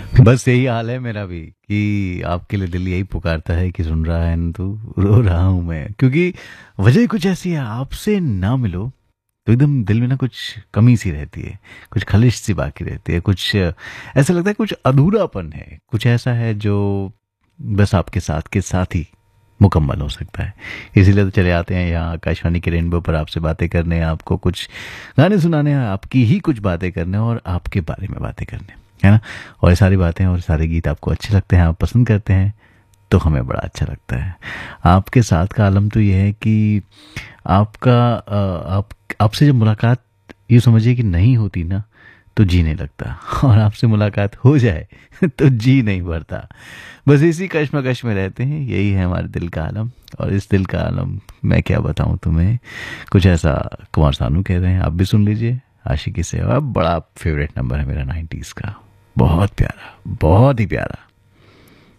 बस यही हाल है मेरा भी कि आपके लिए दिल यही पुकारता है कि सुन रहा है न तू, रो रहा हूं मैं, क्योंकि वजह कुछ ऐसी है, आपसे ना मिलो तो एकदम दिल में ना कुछ कमी सी रहती है, कुछ खलिश सी बाकी रहती है, कुछ ऐसा लगता है कुछ अधूरापन है, कुछ ऐसा है जो बस आपके साथ ही मुकम्मल हो सकता है। इसीलिए तो चले आते हैं यहाँ आकाशवाणी के रेनबो पर आपसे बातें करने, आपको कुछ गाने सुनाने, आपकी ही कुछ बातें करने और आपके बारे में बातें करने, है ना। और ये सारी बातें और सारे गीत आपको अच्छे लगते हैं, आप पसंद करते हैं, तो हमें बड़ा अच्छा लगता है। आपके साथ का आलम तो ये है कि आपका आपसे जब मुलाकात ये समझिए कि नहीं होती ना, तो जी नहीं लगता, और आपसे मुलाकात हो जाए तो जी नहीं भरता। बस इसी कश्मकश में रहते हैं, यही है हमारे दिल का आलम। और इस दिल का आलम मैं क्या बताऊं तुम्हें, कुछ ऐसा कुमार सानू कह रहे हैं, आप भी सुन लीजिए। आशिकी से, अब बड़ा फेवरेट नंबर है मेरा 90s का, बहुत प्यारा, बहुत ही प्यारा।